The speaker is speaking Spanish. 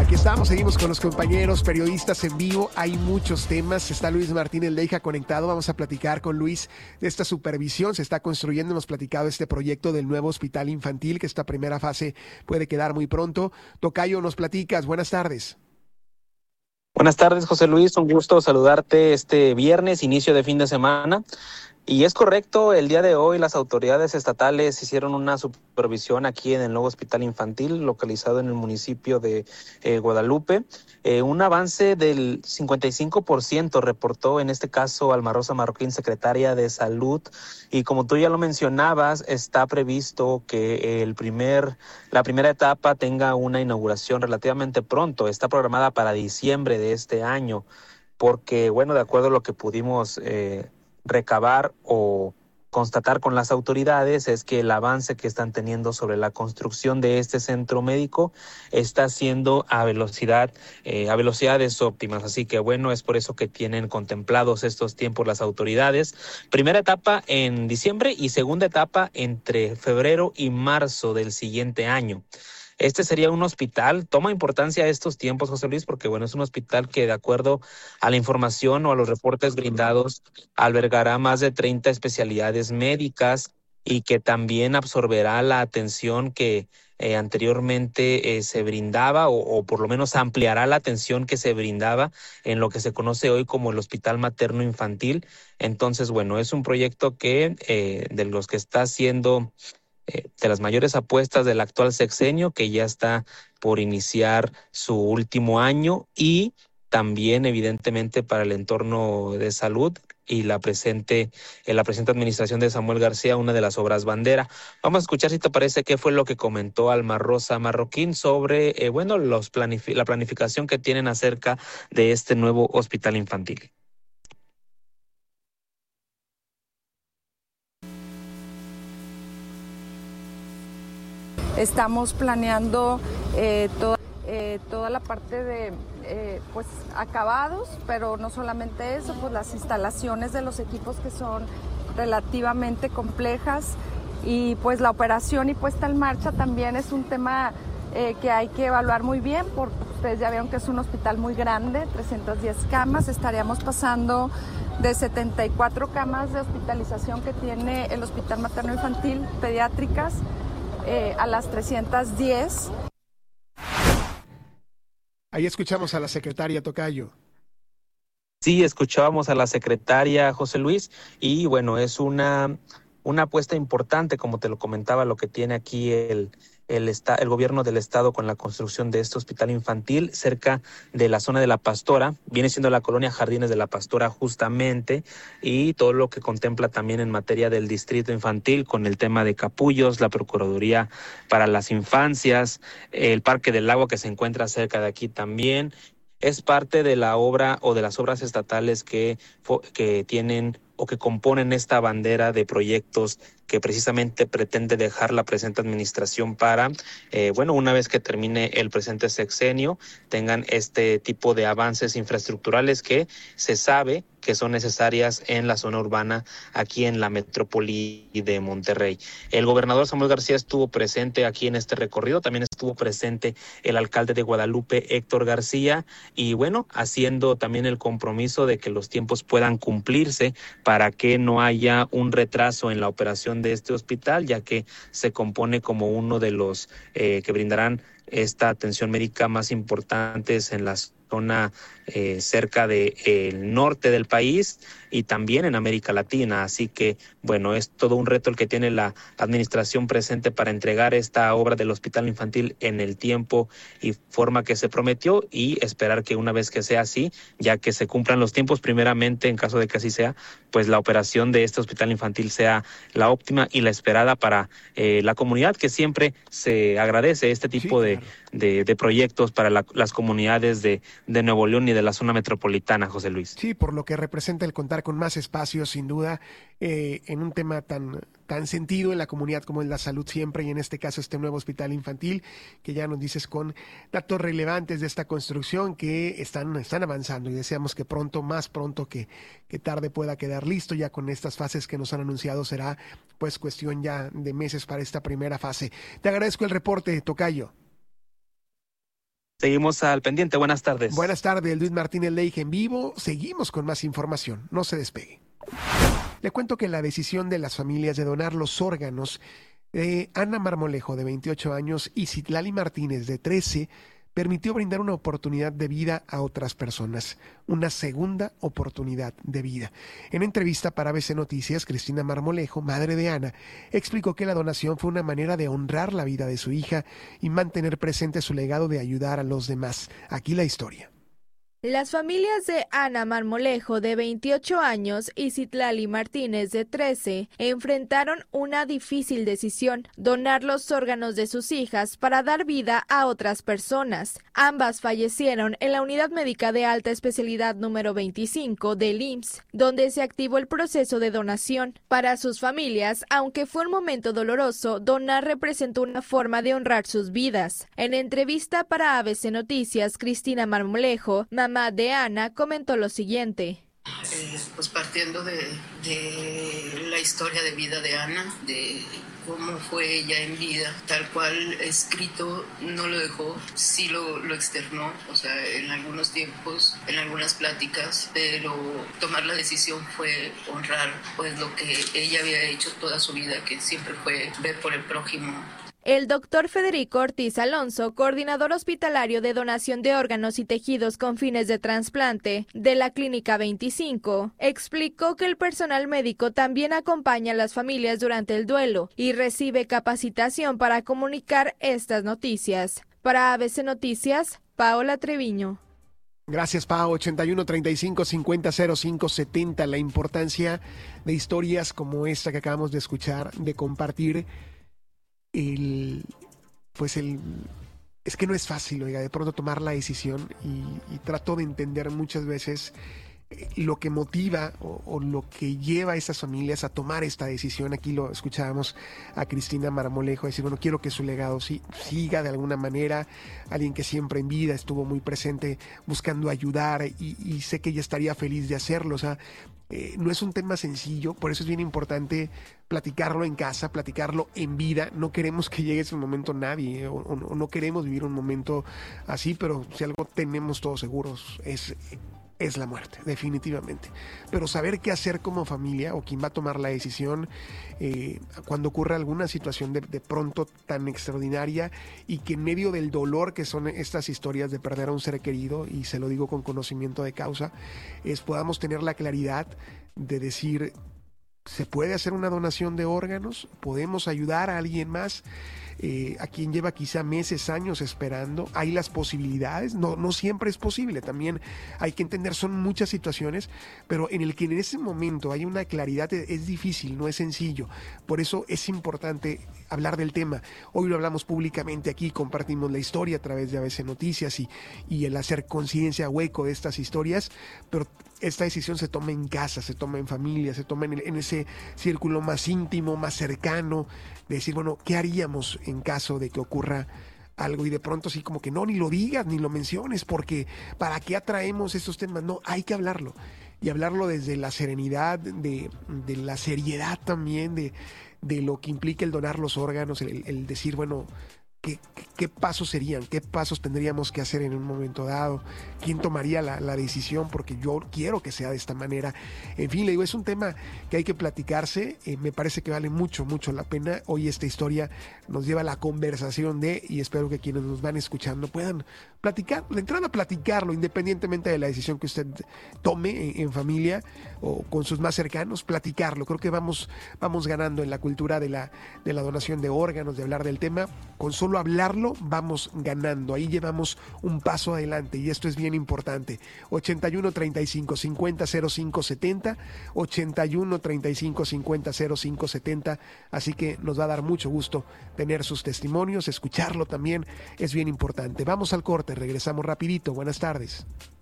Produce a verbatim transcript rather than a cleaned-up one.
Aquí estamos, seguimos con los compañeros periodistas en vivo. Hay muchos temas. Está Luis Martínez Leija conectado. Vamos a platicar con Luis de esta supervisión. Se está construyendo, hemos platicado este proyecto del nuevo hospital infantil, que esta primera fase puede quedar muy pronto. Tocayo, nos platicas. Buenas tardes. Buenas tardes, José Luis. Un gusto saludarte este viernes, inicio de fin de semana. Y es correcto, el día de hoy las autoridades estatales hicieron una supervisión aquí en el nuevo hospital infantil localizado en el municipio de eh, Guadalupe. Eh, un avance del cincuenta y cinco por ciento reportó en este caso Alma Rosa Marroquín, secretaria de Salud. Y como tú ya lo mencionabas, está previsto que el primer, la primera etapa tenga una inauguración relativamente pronto. Está programada para diciembre de este año, porque bueno, de acuerdo a lo que pudimos Eh, recabar o constatar con las autoridades es que el avance que están teniendo sobre la construcción de este centro médico está siendo a velocidad, eh, a velocidades óptimas. Así que bueno, es por eso que tienen contemplados estos tiempos las autoridades. Primera etapa en diciembre y segunda etapa entre febrero y marzo del siguiente año. Este sería un hospital, toma importancia estos tiempos, José Luis, porque bueno, es un hospital que de acuerdo a la información o a los reportes brindados, albergará más de treinta especialidades médicas y que también absorberá la atención que eh, anteriormente eh, se brindaba o, o por lo menos ampliará la atención que se brindaba en lo que se conoce hoy como el Hospital Materno Infantil. Entonces, bueno, es un proyecto que eh, de los que está siendo Eh, de las mayores apuestas del actual sexenio, que ya está por iniciar su último año, y también evidentemente para el entorno de salud y la presente, en la presente administración de Samuel García, una de las obras bandera. Vamos a escuchar si te parece qué fue lo que comentó Alma Rosa Marroquín sobre eh, bueno, los planifi- la planificación que tienen acerca de este nuevo hospital infantil. Estamos planeando eh, toda, eh, toda la parte de eh, pues acabados, pero no solamente eso, pues las instalaciones de los equipos que son relativamente complejas, y pues la operación y puesta en marcha también es un tema eh, que hay que evaluar muy bien, porque ustedes ya vieron que es un hospital muy grande, trescientas diez camas. Estaríamos pasando de setenta y cuatro camas de hospitalización que tiene el Hospital Materno Infantil Pediátricas Eh, a las trescientas diez. Ahí escuchamos a la secretaria, Tocayo. Sí, escuchábamos a la secretaria, José Luis, y bueno, es una, una apuesta importante, como te lo comentaba, lo que tiene aquí el, el, esta, el gobierno del estado con la construcción de este hospital infantil cerca de la zona de La Pastora. Viene siendo la colonia Jardines de La Pastora justamente, y todo lo que contempla también en materia del distrito infantil con el tema de capullos, la Procuraduría para las Infancias, el Parque del Agua que se encuentra cerca de aquí también. Es parte de la obra o de las obras estatales que, que tienen o que componen esta bandera de proyectos que precisamente pretende dejar la presente administración para, eh, bueno, una vez que termine el presente sexenio, tengan este tipo de avances infraestructurales que se sabe que son necesarias en la zona urbana aquí en la metrópoli de Monterrey. El gobernador Samuel García estuvo presente aquí en este recorrido, también estuvo presente el alcalde de Guadalupe, Héctor García, y bueno, haciendo también el compromiso de que los tiempos puedan cumplirse para que no haya un retraso en la operación de este hospital, ya que se compone como uno de los eh, que brindarán esta atención médica más importantes en la zona eh, cerca del de, eh, norte del país y también en América Latina. Así que, bueno, es todo un reto el que tiene la administración presente para entregar esta obra del hospital infantil en el tiempo y forma que se prometió, y esperar que una vez que sea así, ya que se cumplan los tiempos, primeramente, en caso de que así sea, pues la operación de este hospital infantil sea la óptima y la esperada para eh, la comunidad, que siempre se agradece este tipo sí, claro. de, de, de proyectos para la, las comunidades de, de Nuevo León y de la zona metropolitana, José Luis. Sí, por lo que representa el contar con más espacios, sin duda, eh, en un tema tan, tan sentido en la comunidad como es la salud siempre, y en este caso este nuevo hospital infantil, que ya nos dices con datos relevantes de esta construcción que están, están avanzando, y deseamos que pronto, más pronto que, que tarde, pueda quedar listo. Ya con estas fases que nos han anunciado será pues cuestión ya de meses para esta primera fase. Te agradezco el reporte, Tocayo. Seguimos al pendiente. Buenas tardes. Buenas tardes, Luis Martínez Leija en vivo. Seguimos con más información. No se despegue. Le cuento que la decisión de las familias de donar los órganos de Ana Marmolejo, de veintiocho años, y Citlali Martínez, de trece, permitió brindar una oportunidad de vida a otras personas, una segunda oportunidad de vida. En entrevista para A B C Noticias, Cristina Marmolejo, madre de Ana, explicó que la donación fue una manera de honrar la vida de su hija y mantener presente su legado de ayudar a los demás. Aquí la historia. Las familias de Ana Marmolejo, de veintiocho años, y Citlali Martínez, de trece, enfrentaron una difícil decisión: donar los órganos de sus hijas para dar vida a otras personas. Ambas fallecieron en la Unidad Médica de Alta Especialidad número veinticinco del I M S S, donde se activó el proceso de donación. Para sus familias, aunque fue un momento doloroso, donar representó una forma de honrar sus vidas. En entrevista para A B C Noticias, Cristina Marmolejo, mamá de Ana, comentó lo siguiente. Eh, pues partiendo de, de la historia de vida de Ana, de cómo fue ella en vida, tal cual escrito no lo dejó, sí lo, lo externó, o sea, en algunos tiempos, en algunas pláticas, pero tomar la decisión fue honrar pues lo que ella había hecho toda su vida, que siempre fue ver por el prójimo. El doctor Federico Ortiz Alonso, coordinador hospitalario de donación de órganos y tejidos con fines de trasplante de la Clínica veinticinco, explicó que el personal médico también acompaña a las familias durante el duelo y recibe capacitación para comunicar estas noticias. Para A B C Noticias, Paola Treviño. Gracias, Pao. ochenta y uno, treinta y cinco, cincuenta, cero cinco, setenta. La importancia de historias como esta que acabamos de escuchar, de compartir. El, pues el, es que no es fácil, oiga, de pronto tomar la decisión y, y trato de entender muchas veces lo que motiva o, o lo que lleva a estas familias a tomar esta decisión. Aquí lo escuchábamos a Cristina Marmolejo decir, bueno, quiero que su legado sí, siga de alguna manera, alguien que siempre en vida estuvo muy presente buscando ayudar y, y sé que ella estaría feliz de hacerlo, o sea, Eh, no es un tema sencillo, por eso es bien importante platicarlo en casa, platicarlo en vida. No queremos que llegue ese momento nadie, eh, o, o no queremos vivir un momento así, pero si algo tenemos todos seguros es, es la muerte, definitivamente. Pero saber qué hacer como familia o quien va a tomar la decisión eh, cuando ocurre alguna situación de, de pronto tan extraordinaria y que en medio del dolor que son estas historias de perder a un ser querido, y se lo digo con conocimiento de causa, es podamos tener la claridad de decir, ¿se puede hacer una donación de órganos? ¿Podemos ayudar a alguien más? Eh, a quien lleva quizá meses, años esperando, hay las posibilidades, no, no siempre es posible, también hay que entender, son muchas situaciones, pero en el que en ese momento hay una claridad es difícil, no es sencillo, por eso es importante hablar del tema. Hoy lo hablamos públicamente aquí, compartimos la historia a través de A B C Noticias y, y el hacer conciencia, hueco de estas historias, pero esta decisión se toma en casa, se toma en familia, se toma en, el, en ese círculo más íntimo, más cercano, de decir, bueno, ¿qué haríamos en caso de que ocurra algo? Y de pronto sí como que no, ni lo digas, ni lo menciones, porque ¿para qué atraemos estos temas? No, hay que hablarlo. Y hablarlo desde la serenidad, de, de la seriedad también, de, de lo que implica el donar los órganos, el, el decir, bueno, ¿Qué, ¿qué pasos serían? ¿Qué pasos tendríamos que hacer en un momento dado? ¿Quién tomaría la, la decisión? Porque yo quiero que sea de esta manera. En fin, le digo, es un tema que hay que platicarse. Eh, me parece que vale mucho, mucho la pena. Hoy esta historia nos lleva a la conversación de, y espero que quienes nos van escuchando puedan platicar, de entrada a platicarlo, independientemente de la decisión que usted tome en, en familia o con sus más cercanos, platicarlo. Creo que vamos, vamos ganando en la cultura de la, de la donación de órganos, de hablar del tema. Con solo hablarlo vamos ganando, ahí llevamos un paso adelante y esto es bien importante. ochenta y uno, treinta y cinco, cincuenta, cero cinco, setenta, ochenta y uno, treinta y cinco, cincuenta, cero cinco, setenta, así que nos va a dar mucho gusto tener sus testimonios, escucharlo también es bien importante. Vamos al corte, regresamos rapidito, buenas tardes.